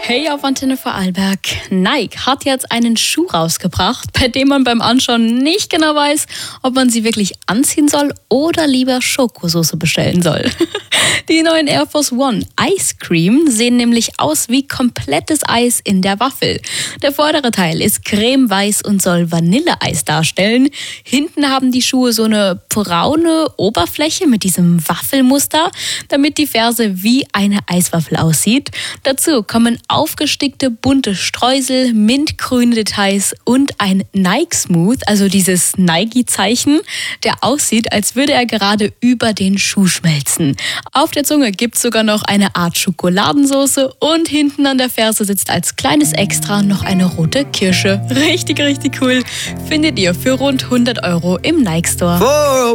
Hey auf Antenne Vorarlberg. Nike hat jetzt einen Schuh rausgebracht, bei dem man beim Anschauen nicht genau weiß, ob man sie wirklich anziehen soll oder lieber Schokosoße bestellen soll. Die neuen Air Force One Ice Cream sehen nämlich aus wie komplettes Eis in der Waffel. Der vordere Teil ist cremeweiß und soll Vanilleeis darstellen. Hinten haben die Schuhe so eine braune Oberfläche mit diesem Waffelmuster, damit die Ferse wie eine Eiswaffel aussieht. Dazu kommen aufgestickte bunte Streusel, mintgrüne Details und ein Nike Smooth, also dieses Nike-Zeichen, der aussieht, als würde er gerade über den Schuh schmelzen. Auf der Zunge gibt es sogar noch eine Art Schokoladensauce und hinten an der Ferse sitzt als kleines Extra noch eine rote Kirsche. Richtig, richtig cool. Findet ihr für rund 100 € im Nike Store.